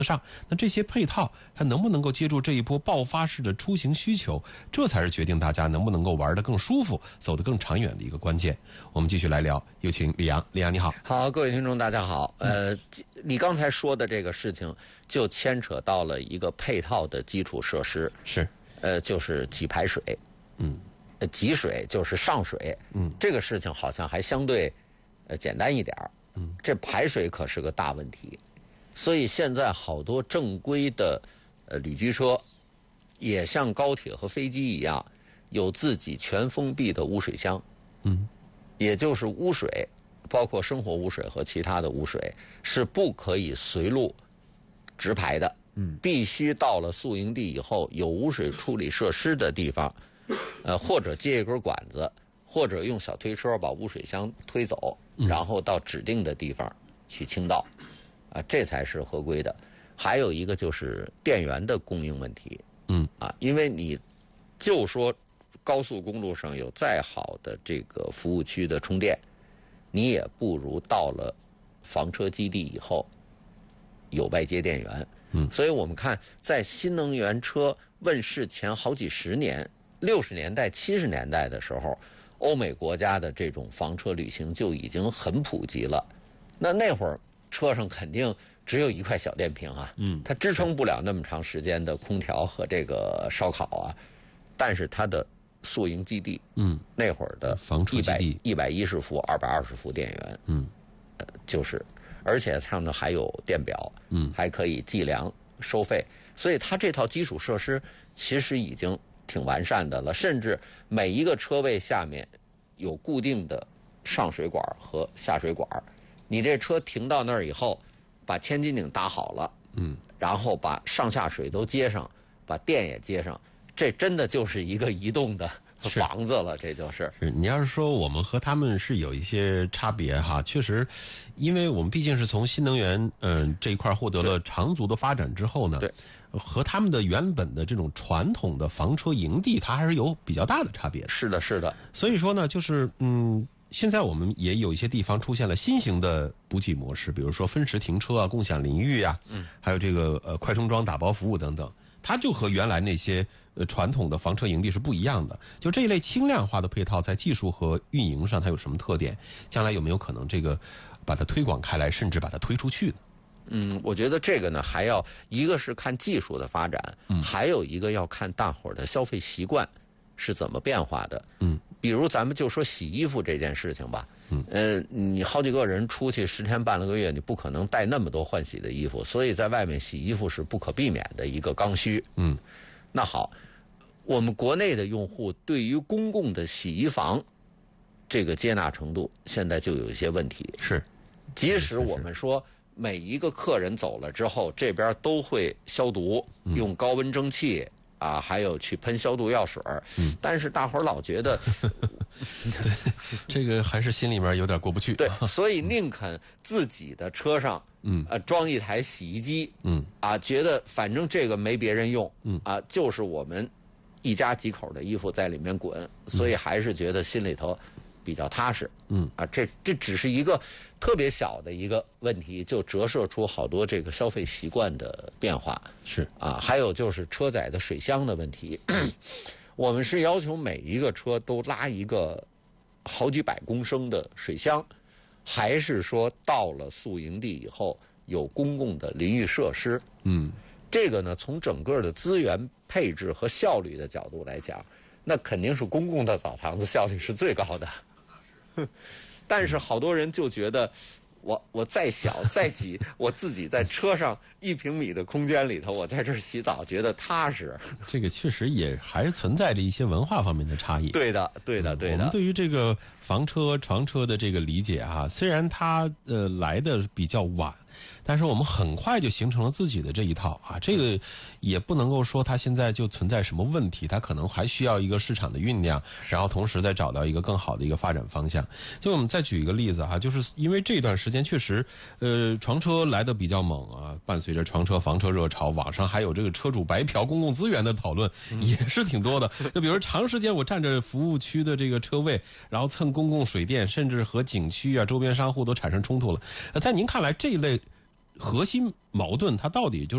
上，那这些配套它能不能够接住这一波爆发式的出行需求，这才是决定大家能不能够玩得更舒服、走得更长远的一个关键。我们继续来聊，有请李阳。李阳你好。 好，各位听众大家好。你刚才说的这个事情就牵扯到了一个配套的基础设施， 是就是给排水，给水就是上水，这个事情好像还相对简单一点这排水可是个大问题。所以现在好多正规的旅居车也像高铁和飞机一样，有自己全封闭的污水箱，也就是污水，包括生活污水和其他的污水是不可以随路直排的，必须到了宿营地以后，有污水处理设施的地方，或者接一根管子，或者用小推车把污水箱推走，然后到指定的地方去倾倒。这才是合规的。还有一个就是电源的供应问题，因为你就说高速公路上有再好的这个服务区的充电，你也不如到了房车基地以后有外接电源。所以我们看在新能源车问世前好几十年，60年代、70年代的时候，欧美国家的这种房车旅行就已经很普及了。那会儿车上肯定只有一块小电瓶它支撑不了那么长时间的空调和这个烧烤但是它的宿营基地，那会儿的房车基地 110伏、220伏电源，就是，而且上头还有电表，还可以计量收费，所以它这套基础设施其实已经挺完善的了，甚至每一个车位下面有固定的上水管和下水管。你这车停到那儿以后，把千斤顶搭好了，然后把上下水都接上，把电也接上，这真的就是一个移动的房子了，这就是。 你要是说我们和他们是有一些差别确实，因为我们毕竟是从新能源这一块获得了长足的发展之后呢，对，和他们的原本的这种传统的房车营地，它还是有比较大的差别的。 是的，是的。 所以说呢，就是现在我们也有一些地方出现了新型的补给模式，比如说分时停车共享淋浴还有这个快充桩打包服务等等，它就和原来那些传统的房车营地是不一样的。就这一类轻量化的配套，在技术和运营上它有什么特点？将来有没有可能这个把它推广开来，甚至把它推出去呢？ 我觉得这个呢，还要一个是看技术的发展，还有一个要看大伙儿的消费习惯是怎么变化的。比如咱们就说洗衣服这件事情吧，你好几个人出去10天半个月，你不可能带那么多换洗的衣服，所以在外面洗衣服是不可避免的一个刚需。那好，我们国内的用户对于公共的洗衣房这个接纳程度，现在就有一些问题。 是， 即使我们说每一个客人走了之后，这边都会消毒，用高温蒸汽还有去喷消毒药水，但是大伙儿老觉得对，这个还是心里面有点过不去。 对，所以宁肯自己的车上装一台洗衣机，觉得反正这个没别人用，就是我们一家几口的衣服在里面滚，所以还是觉得心里头比较踏实。这只是一个特别小的一个问题，就折射出好多这个消费习惯的变化。 是还有就是车载的水箱的问题。我们是要求每一个车都拉一个好几百公升的水箱，还是说到了宿营地以后有公共的淋浴设施？这个呢，从整个的资源配置和效率的角度来讲，那肯定是公共的澡堂子效率是最高的。但是好多人就觉得我再小再挤，我自己在车上1平米的空间里头，我在这儿洗澡觉得踏实。 这个确实也还是存在着一些文化方面的差异。 对的。我们对于这个房车、床车的这个理解虽然它来的比较晚，但是我们很快就形成了自己的这一套这个也不能够说它现在就存在什么问题，它可能还需要一个市场的酝酿，然后同时再找到一个更好的一个发展方向。就我们再举一个例子就是因为这段时间确实床车来的比较猛伴随着床车房车热潮，网上还有这个车主白嫖公共资源的讨论也是挺多的。就比如长时间我占着服务区的这个车位，然后蹭公共水电，甚至和景区周边商户都产生冲突了。在您看来这一类核心矛盾它到底就是